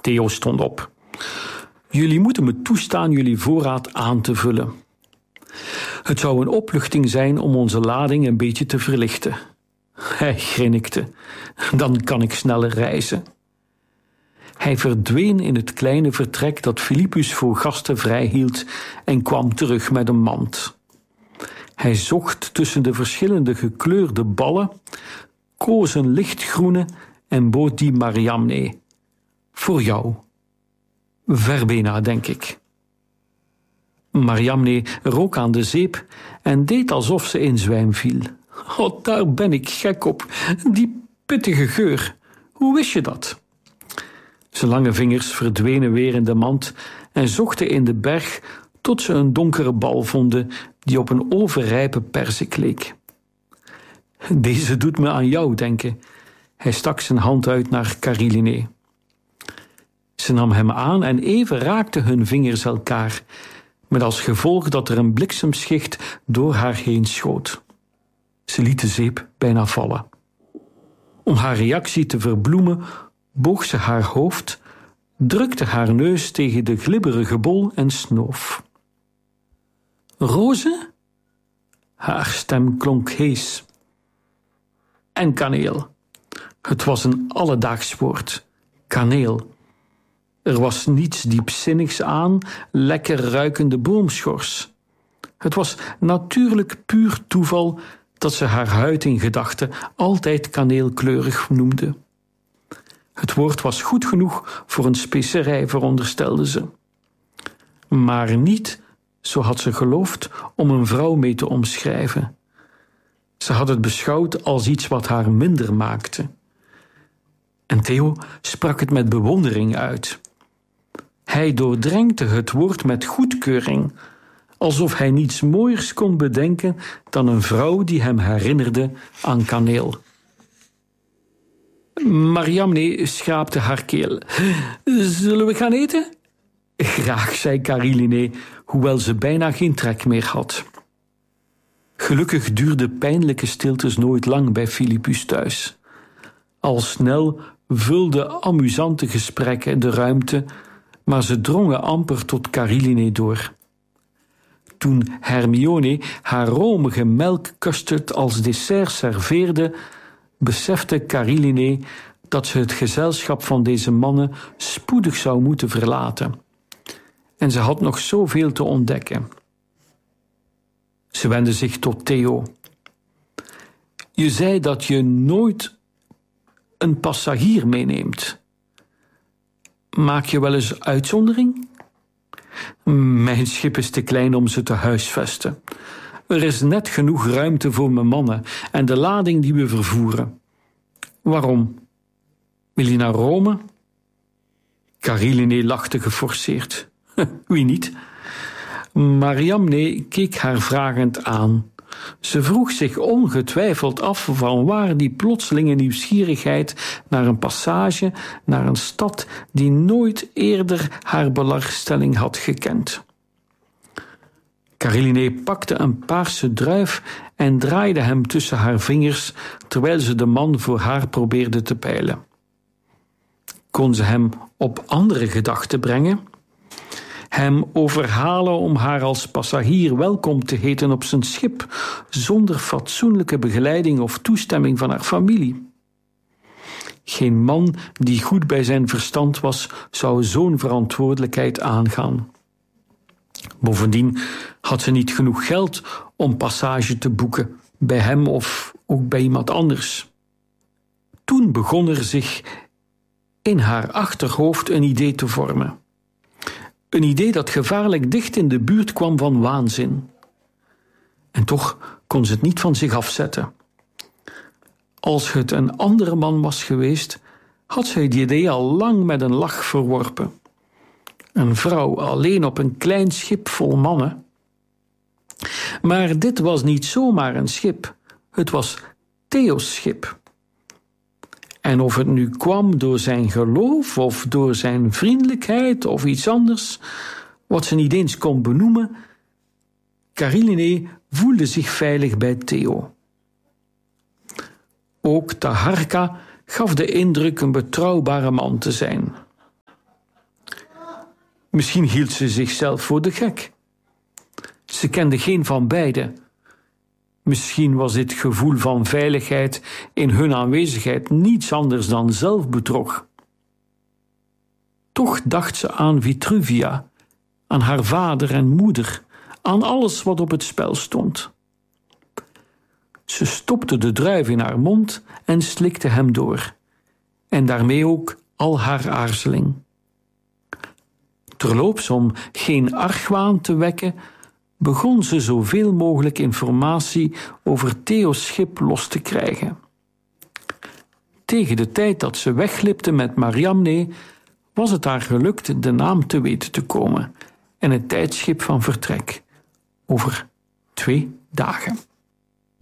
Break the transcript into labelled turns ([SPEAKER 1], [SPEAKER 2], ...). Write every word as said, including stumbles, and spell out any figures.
[SPEAKER 1] Theo stond op. Jullie moeten me toestaan jullie voorraad aan te vullen. Het zou een opluchting zijn om onze lading een beetje te verlichten. Hij grinnikte. Dan kan ik sneller reizen. Hij verdween in het kleine vertrek dat Filippus voor gasten vrijhield en kwam terug met een mand. Hij zocht tussen de verschillende gekleurde ballen, koos een lichtgroene en bood die Mariamne. Voor jou. Verbena, denk ik. Mariamne rook aan de zeep en deed alsof ze in zwijm viel. Oh, daar ben ik gek op. Die pittige geur. Hoe wist je dat? Zijn lange vingers verdwenen weer in de mand en zochten in de berg tot ze een donkere bal vonden die op een overrijpe perzik leek. Deze doet me aan jou denken. Hij stak zijn hand uit naar Kariline. Ze nam hem aan en even raakten hun vingers elkaar, met als gevolg dat er een bliksemschicht door haar heen schoot. Ze liet de zeep bijna vallen. Om haar reactie te verbloemen, boog ze haar hoofd, drukte haar neus tegen de glibberige bol en snoof. Roze? Haar stem klonk hees. En kaneel. Het was een alledaags woord. Kaneel. Er was niets diepzinnigs aan, lekker ruikende boomschors. Het was natuurlijk puur toeval dat ze haar huid in gedachten altijd kaneelkleurig noemde. Het woord was goed genoeg voor een specerij, veronderstelde ze. Maar niet, zo had ze geloofd, om een vrouw mee te omschrijven. Ze had het beschouwd als iets wat haar minder maakte. En Theo sprak het met bewondering uit. Hij doordrenkte het woord met goedkeuring, alsof hij niets mooiers kon bedenken dan een vrouw die hem herinnerde aan kaneel. Mariamne schraapte haar keel. Zullen we gaan eten? Graag, zei Kariline, hoewel ze bijna geen trek meer had. Gelukkig duurden pijnlijke stiltes nooit lang bij Filippus thuis. Al snel vulden amusante gesprekken de ruimte, maar ze drongen amper tot Kariline door. Toen Hermione haar romige melkcustard als dessert serveerde, besefte Kariline dat ze het gezelschap van deze mannen spoedig zou moeten verlaten. En ze had nog zoveel te ontdekken. Ze wendde zich tot Theo. Je zei dat je nooit een passagier meeneemt. Maak je wel eens uitzondering? Mijn schip is te klein om ze te huisvesten. Er is net genoeg ruimte voor mijn mannen en de lading die we vervoeren. Waarom? Wil je naar Rome? Kariline lachte geforceerd. Wie niet? Mariamne keek haar vragend aan. Ze vroeg zich ongetwijfeld af van waar die plotselinge nieuwsgierigheid naar een passage, naar een stad die nooit eerder haar belangstelling had gekend. Kariline pakte een paarse druif en draaide hem tussen haar vingers, terwijl ze de man voor haar probeerde te peilen. Kon ze hem op andere gedachten brengen? Hem overhalen om haar als passagier welkom te heten op zijn schip, zonder fatsoenlijke begeleiding of toestemming van haar familie? Geen man die goed bij zijn verstand was, zou zo'n verantwoordelijkheid aangaan. Bovendien had ze niet genoeg geld om passage te boeken, bij hem of ook bij iemand anders. Toen begon er zich in haar achterhoofd een idee te vormen. Een idee dat gevaarlijk dicht in de buurt kwam van waanzin. En toch kon ze het niet van zich afzetten. Als het een andere man was geweest, had zij het idee al lang met een lach verworpen. Een vrouw alleen op een klein schip vol mannen. Maar dit was niet zomaar een schip. Het was Theo's schip. En of het nu kwam door zijn geloof of door zijn vriendelijkheid of iets anders, wat ze niet eens kon benoemen, Kariline voelde zich veilig bij Theo. Ook Taharka gaf de indruk een betrouwbare man te zijn. Misschien hield ze zichzelf voor de gek. Ze kende geen van beiden. Misschien was dit gevoel van veiligheid in hun aanwezigheid niets anders dan zelfbedrog. Toch dacht ze aan Vitruvia, aan haar vader en moeder, aan alles wat op het spel stond. Ze stopte de druif in haar mond en slikte hem door, en daarmee ook al haar aarzeling. Terloops, om geen argwaan te wekken, begon ze zoveel mogelijk informatie over Theo's schip los te krijgen. Tegen de tijd dat ze wegglipte met Mariamne, was het haar gelukt de naam te weten te komen en het tijdschip van vertrek over twee dagen.